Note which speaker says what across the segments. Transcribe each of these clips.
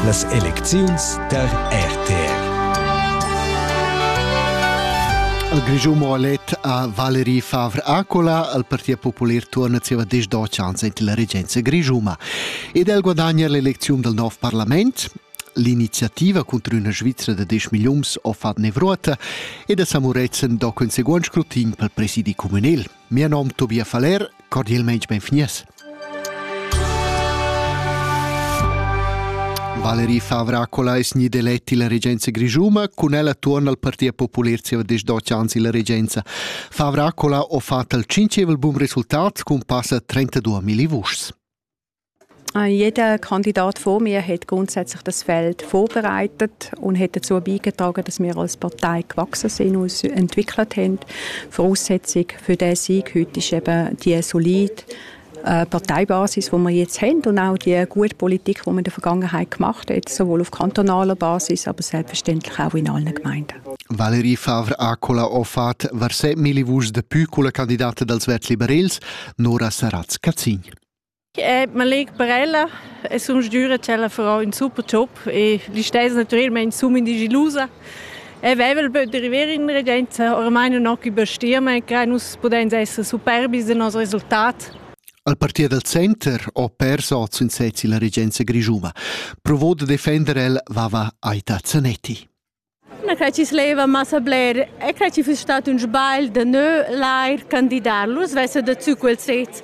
Speaker 1: las elecziuns der RTR.
Speaker 2: Il Grischun ha eletto a Valerie Favre-Acola, il Partito Popolare torna a 12 anni in la reggenza Grischun. Ed el guadagna l'elezione del nuovo Parlamento. L'iniziativa contro una Svizzera di 10 milioni ha fatto nevrota ed a Samurezen dopo un secondo scrutinio per il presidio comunale. Mio nome è Tobia Faller, cordialmente benvenuti. Valerie Favre-Acola è snida eletta la reggenza Grischun, con ella torna al Partito Popolare a 12 anni la reggenza. Favre-Acola ha fatto il 5 buon risultato con passa 32.000 voci.
Speaker 3: Jeder Kandidat vor mir hat grundsätzlich das Feld vorbereitet und hat dazu beigetragen, dass wir als Partei gewachsen sind und uns entwickelt haben. Voraussetzung für diesen Sieg heute ist eben die solide Parteibasis, die wir jetzt haben und auch die gute Politik, die man in der Vergangenheit gemacht hat, sowohl auf kantonaler Basis, aber selbstverständlich auch in allen Gemeinden.
Speaker 2: Valerie Favre-Acola ha fatto 7.000 voci di più con la candidata dels Verts Liberals, Nora Saratz-Cazzin.
Speaker 4: Man legt Barella, sono giura c'è farò un super job e gli stessi naturalmente sono in digilusa. E vevel böde rivere in regenza, ormai non ho che bestirma e che nos podem essere superbi del nostro risultato.
Speaker 2: Il Partito del Center ha perso in sezzi la reggenza Grischun. Provò di difendere il Vava Aita Zanetti.
Speaker 5: Non credo che si leva massa bler, e credo che sia stato un sbaglio di non l'air candidarlo, svesse dazu quel sezzo.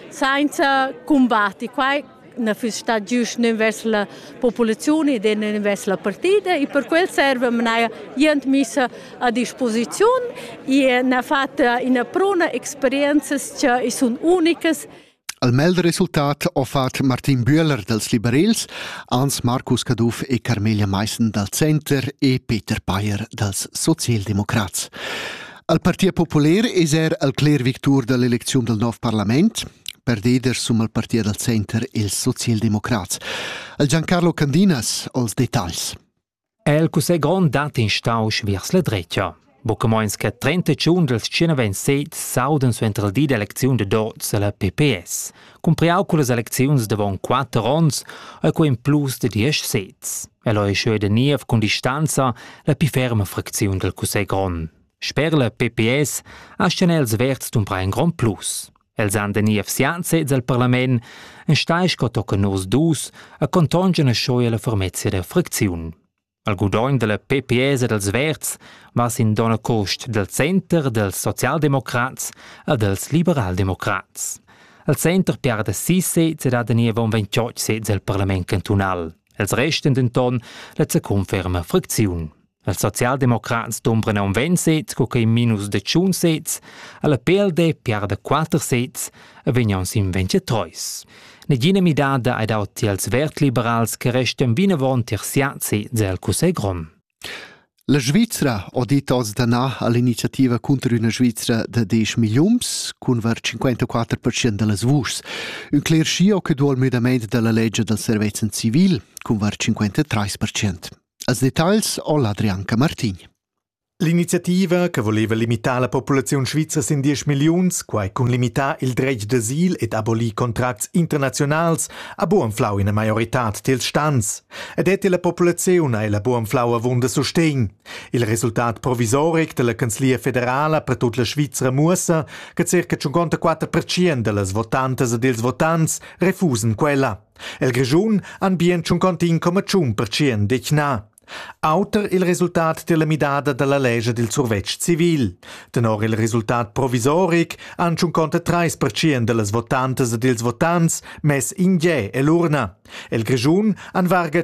Speaker 5: Senza combatti, qua non è stato giusto non verso la popolazione e non verso la partita e per quel serve niente messa a disposizione e ha fatto una prona esperienza che sono uniche.
Speaker 2: Al mel risultato ha fatto Martin Bühler dels Liberals, Hans Markus Kaduf e Carmelia Meissen del Center e Peter Bayer dels Sozialdemocrats. Il Partito Popolare è il clear victor dell'elezione del nuovo Parlamento. Perdeder sum al Partito del Center e il Sozialdemocrats. Il Giancarlo Candinas als detalls.
Speaker 6: El cusei grond dat in stausch vers la dretja. Bocamoins che 30 dels 127 sauden su entre il di d'elezione de dots alla PPS. Compriau con le elezioni devon 4 rons e con in plus de 10 sets. Elo è scio de niev con distanza la più ferma frazione del cusei grond. Sper la PPS ha els verts d'un un grand plus. Els han de niev sianzets al Parlament, en staisch co tocca nos dus, a contongen a scioia la formezia da fracziun. Al gudoin de la PPS e dels Verts vas in dona cost del Center, dels Sozialdemocrats e dels Liberaldemocrats. Al Center piarda 6 sets ed ha de niev 28 sets al Parlament cantonal. Els resten denton la conferma fracziun. Il Sozialdemocrats dombren un 20 sets, co che in minus de 1 sets, e la PLD piarda 4 sets, e vegnan in 23. Negina midada ai dauti als Vertliberals che restan binavon terziat sets al cusei grom.
Speaker 2: La Svizzera ha detto oggi danà all'iniziativa contro una Svizzera di 10 milioni, con ver 54% delle voci. Un clear scio che duol mudamento della legge del servizio civile, con ver 53%. Als detalls ho l'Adrianca Martini.
Speaker 7: L'iniziativa, che voleva limitare la popolazione svizzera in 10 milioni, quai con limitare il diritto d'asil ed abolì contratti internazionali, a buonflau in majorità del stanz. Ed è la popolazione e la buonflau avunda sostegno. Il risultato provisorico della Canzlia federale per tutta la Svizzera mussa che circa 54% delle votantes e dels votants refusen quella. El Grischun han bien 51,1% dichna. Auter il risultato della midada della legge del survetsch civil. Tenor il risultato provisoric han 53% delle votantes e dels votants mes in gie e l'urna. El Grischun han varga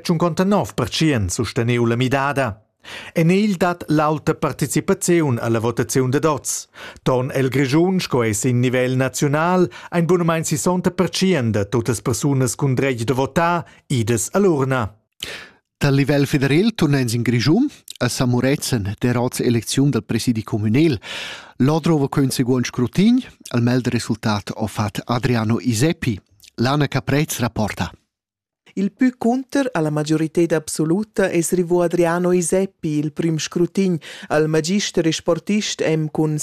Speaker 7: 59% sosteniu la midada. En il dat l'alta participazione alla votazione de dots. Ton el Grischun scoes in nivell national ein buonamain 60% de tutte persunas con dretg de votar ides all'urna.
Speaker 2: Dal livello federale tornens in Grischun, a Samurezen, der elezione del presidio comunale. L'odrova con seguon scrutin, al melde risultato ha fatto Adriano Iseppi. Lana Caprez rapporta.
Speaker 8: Il più counter alla maggiorità assoluta è rivo Adriano Iseppi, il prim scrutin, al magister e sportist con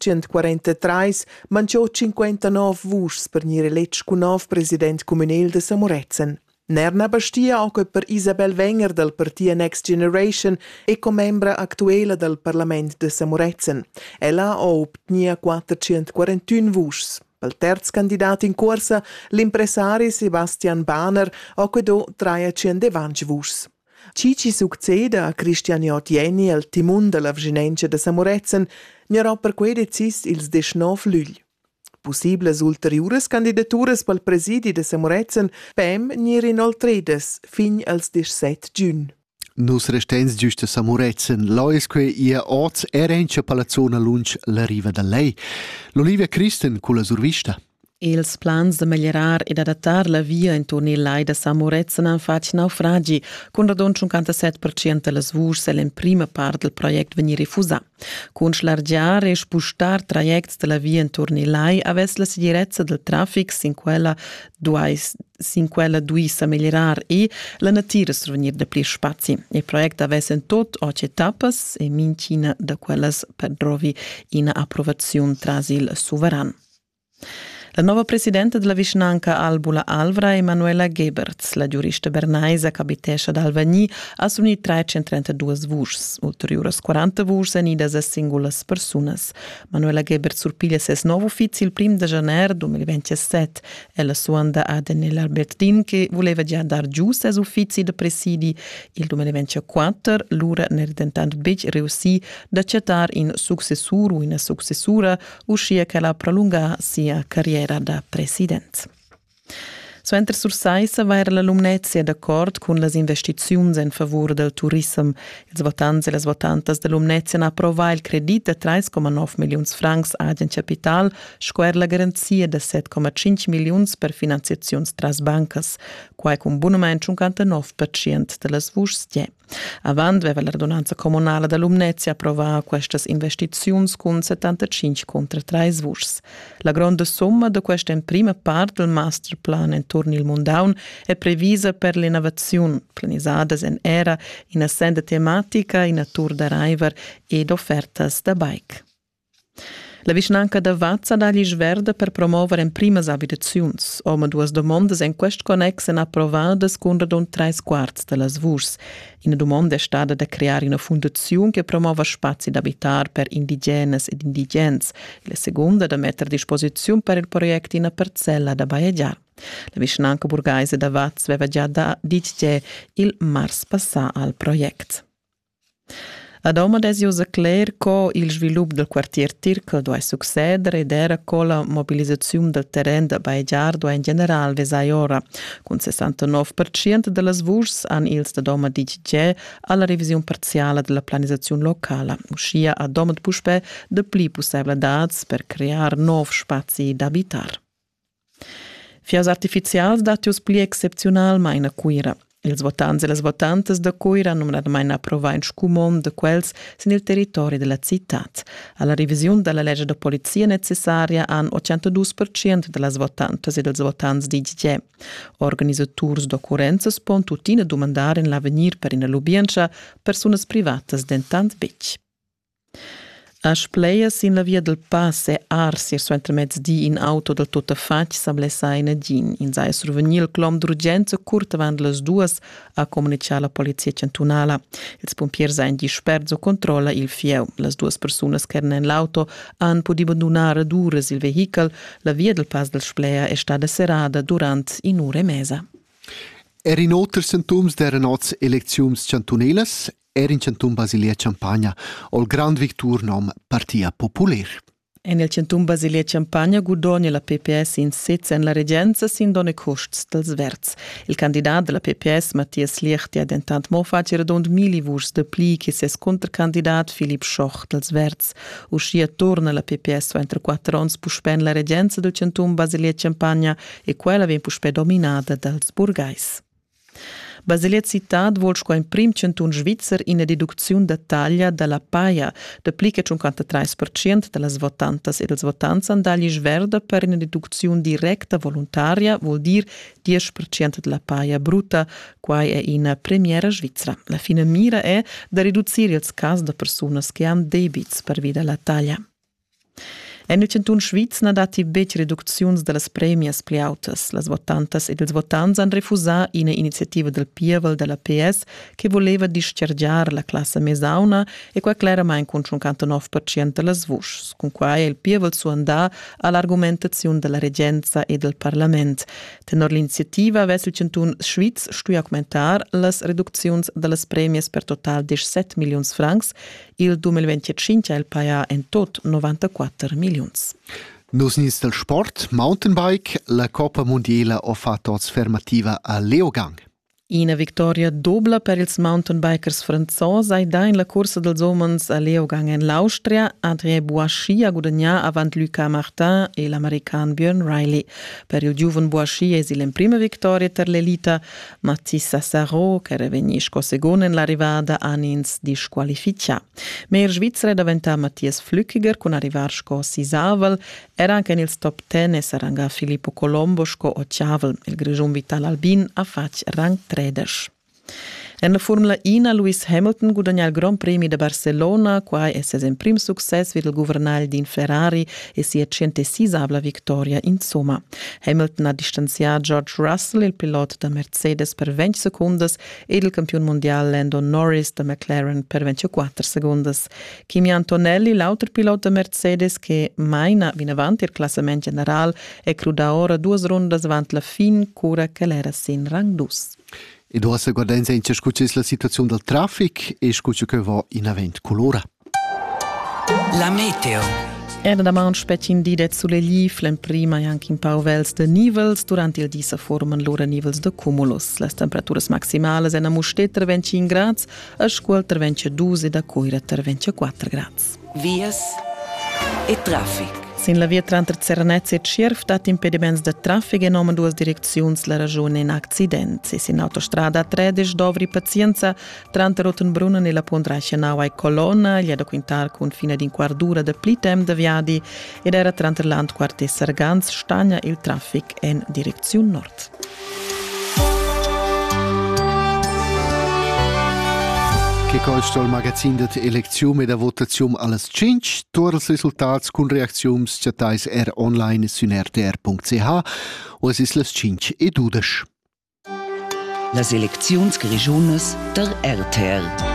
Speaker 8: 643, manciò 59 voci per nire lecz con 9 president comunale de Samurezen. Nerna Bastia anche per Isabel Wenger del Partia Next Generation e come membra attuale del Parlament de Samurezen. Ella ha ottenuto 441 voci. Per il terzo candidato in corsa, l'impresario Sebastian Bahner ha quedò 320 voci. Ci succede a Christian Jotieni al timon della Vginenza de Samurezen, n'era per cui decis il 19 luglio. Possibles ulteriores candidaturas pel presidi de Samurezen pem n'ir inoltredes fin als 17 giugn.
Speaker 2: Nus restens giusta Samurezen, lois que ia oz erencha per la zona lunch la riva da lei. L'Olivia Christen con la survista.
Speaker 9: Els plans de migliorar ed adattar la via intorno all'ai da Samurezen han fatto naufragi, con radon 57% delle voci in prima parte del progetto venir refusa. Con slargiare e spustar trajects della via intorno all'ai avesse la sicurezza del traffic sin quella duissa migliorar e la natura survenir da pli spazi. Il progetto avesse in tot 8 etapas e mincina da quelles per trovi in approvazione tras il soveran. La nuova presidente della Vicinanca Albula Alvra è Manuela Geberts. La giurista bernaisa che abitesce ad Alvagni ha assumito 332 voci. Ulteriori 40 voci anidas a singulas personas. Manuela Geberts surpiglia ses nuovo uffizi il 1 janeiro 2027. E la suanda a Daniela Albertin che voleva già dar giù ses uffizi de presidi il 2024. L'ura ne ridentant bec riuscì d'accettare in successur o in successura uscia che la prolunga sia carriera da president. Suenter sur Saissa va la Lumnezia d'accordo con le investizioni in favore del turismo. Ils votanti e le votantes de Lumnezia hanno approvato il credito di 3,9 milioni francs ad in capital, square la garanzia di 7,5 milioni per finanziazioni tras bancas, quai con buonamente 59% delle voci. Avant aveva l'ordonanza comunale da Lumnezia approvato queste investizioni con 75 contro 3 voci. La grande somma di questa in prima parte del masterplan intorno al Mundaun è previsa per l'innovazione, planizzata in era in assenda tematica in tour da river ed offertas da bike. La Vicinanca da Vazza dà gli sverde per promuovere in primas abitazioni. Ome duas domandas in quest connex en approvadas con radon 3/4 delle voci. Una domanda è stata da creare una fondazione che promuova spazi d'abitar per indigenes ed indigens. La seconda da mettere a disposizione per il progetto in una parcella da Baiegiar. La Vicinanca Burgaise da Vazza aveva già detto il mars passà al progetto. Ad oma desius accler co il svilup del quartier Tirkel doi succedere ed era co la mobilizzazione del terreno da Baiegiar doi in general vesai ora. Con 69% delle voci han ils da doma dice alla revisione parziale della planizzazione locale, uscia a doma de puspe de pli possibilità per creare nuovi spazi d'abitar. Fiaus artificials datius pli excepcional mai na cuira. Ils votanti e le votantes da Coira hanno mai approvato in scumon de quels sin il territorio della città. Alla revisione della legge da polizia necessaria hanno 82% delle votantes e dei votanti di DG. Organizzatori d'occorrenze pon tutti domandare in l'avenir per in l'ubienza persone private dentant bec. As playas in la via del pass e arsi su intermezz di in auto del tota fac sablessa in agin. In zai survenir il clom d'urgenza curt avant les duas a comunicare la polizia cantonala. Ils pompiers han disperso controlla il fieu. Les duas personas che erano in l'auto han podido abbandonare dures il vehicle. La via del pass del Splea è stata serrata durante in ore e mesa.
Speaker 2: In other sentums der nots elections cantonelas in Canton Basilea Campagna, o il Grand Victor nom Partia Popular.
Speaker 9: Nel Canton Basilea Campagna guadagna la PPS in sezza in la reggenza sin donne costs dels verts. Il candidato della PPS, Matthias Liechti, ha dentant mo face redond 1000 voci de pli che ses contracandidat Philipp Schoch dels verts. Uscia torna la PPS entre 4 anni puspen la reggenza del Canton Basilea Campagna e quella vien puspe dominata dels burgais. Basilea Cittad vuol sco in prim centun svizzer in deduczione da taglia dalla paia, de pli che 53% delle votantes e dels votants han dagli sverde per una deduczione diretta volontaria, vuol dir 10% della paia bruta, quai è in premiera svizzera. La fine mira è da riducire il cas de personas che han debits per via della taglia. En il centun Svizz na dati bec reducziuns delas premias pli autas. Las votantas ed ils votants han refusà ina iniziativa del Pievel della PS che voleva discergiar la classe mesauna e qua claramain con 59% delas vuschs, con quai il Pievel su andà all'argumentazione della regenza e del Parlament. Tenor l'iniziativa verso il centun Svizz stui augmentar las reducziuns delas premias per total 17 milions francs, il 2025 il paia en tot 94 milions.
Speaker 2: Nus nis del sport, mountainbike, la Coppa Mondiale ha fatto fermativa a Leogang.
Speaker 9: Una vittoria doppia per ils mountainbikers franzosi ai da in la corsa dels omens a Leogang in l'Austria. Adrien Boissy ha guadagnat avant Lucas Martin e l'american Björn Riley. Per il giuven Boissy è la prima vittoria per l'elita. Mathis Sassaro, che revenisce secondo in l'arrivata, ha ins disqualificato. Mer Svizzera diventa Matthias Flückiger con arrivar sco Sisavel. Era anche nel top 10 e sarà Filippo Colombo sco ottavel. Il grigion Vital Albin ha fatto rang 13. En la Formula 1 Lewis Hamilton guadagna il Grand Premi de Barcelona, quai è ses en prim success vid il governal din Ferrari e sia 106 vittoria in somma. Hamilton ha distanziato George Russell, il pilota da Mercedes, per 20 secondes ed il campione mondiale Lando Norris da McLaren per 24 secondes. Kimi Antonelli, l'altro pilota da Mercedes che maina vin avanti il classamento general e cruda ora 2 rondas avant la fin cura che l'era sin rang 2.
Speaker 2: E dopo se guardenza in c'è la situazione del traffico e scuccio che va in avent colora.
Speaker 1: La meteo.
Speaker 9: Era da man specin didet sulle giflen prima e anche in pauvels de nivels durante il disa forman loro nivels de cumulus. Le temperature maximali sono a Mustet 25 gradi, a Scuol 22 e da Coira 24 gradi.
Speaker 1: Vias e traffic.
Speaker 9: Sin la via tra Cernez e Cirf dat impediments de traffic e nomen duas direcziuns la ragione in accident. E sin autostrada 13 dovri pazienza tra Rotenbrunnen e la Pondrascia Nauai Colonna, gli da quintar con fine di inquardura de plitem de viadi ed era tra Land Quarte Sargans stagna il traffic in direzione nord.
Speaker 2: Che costa il magazzino di elezione e da votazione alle 5, tutti i risultati con reazioni chatais online su rtr.ch o es ist les 5:12.
Speaker 1: Les elecziuns grigiunas der RTR.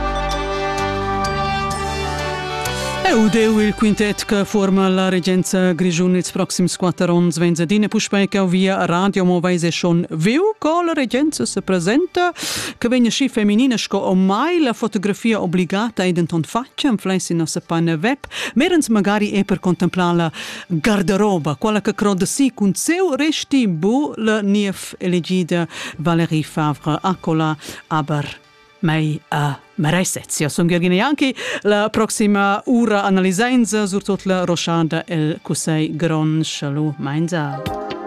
Speaker 10: Udeu il quintet che forma la regenza grigiun ils proxims 4 ans venzadine puspeica via radio movese schon viu co la regenza se presenta che vegna sci femminina sco o mai la fotografia obbligata ed inton faccia in flessi nostra pane web merens magari e per contemplare la garderoba quella che crode si con seu resti bu la nief elegida Valérie Favre accola aber mai a Maresezia. Som Gheorghine anche la prossima ora analisenza sur tot la rochada el cusei Gron Chalou Mainza.